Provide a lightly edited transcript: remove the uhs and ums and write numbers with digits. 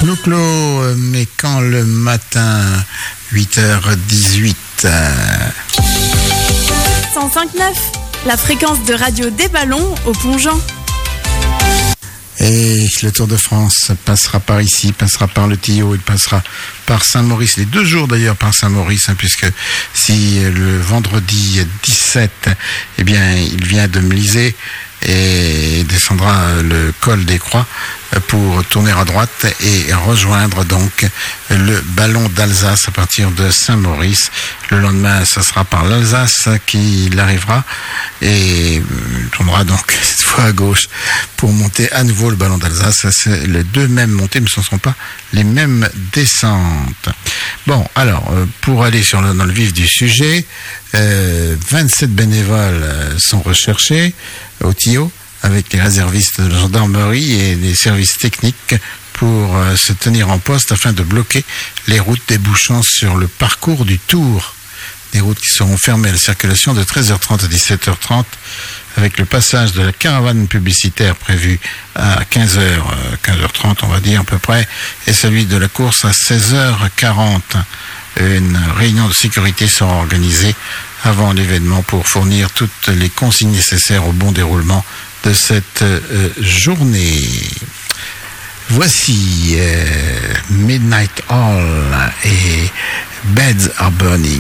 Clo-Clo, mais quand le matin, 8h18. 105.9, la fréquence de radio des ballons au Pont-Jean. Et le Tour de France passera par ici, passera par le Tillot, il passera par Saint-Maurice, les 2 jours d'ailleurs par Saint-Maurice, puisque si le vendredi 17, eh bien, il vient de Mlisée et descendra le col des Croix pour tourner à droite et rejoindre donc le ballon d'Alsace à partir de Saint-Maurice. Le lendemain, ça sera par l'Alsace qu'il arrivera et tournera donc cette fois à gauche pour monter à nouveau le ballon d'Alsace. C'est les 2 mêmes montées, mais ce ne sont pas les mêmes descentes. Bon, alors, pour aller dans le vif du sujet, 27 bénévoles sont recherchés au Tillot, avec les réservistes de la gendarmerie et les services techniques pour se tenir en poste afin de bloquer les routes débouchant sur le parcours du Tour. Des routes qui seront fermées à la circulation de 13h30 à 17h30 avec le passage de la caravane publicitaire prévu à 15h30 on va dire à peu près, et celui de la course à 16h40. Une réunion de sécurité sera organisée avant l'événement pour fournir toutes les consignes nécessaires au bon déroulement de cette journée. Voici Midnight Oil et Beds Are Burning.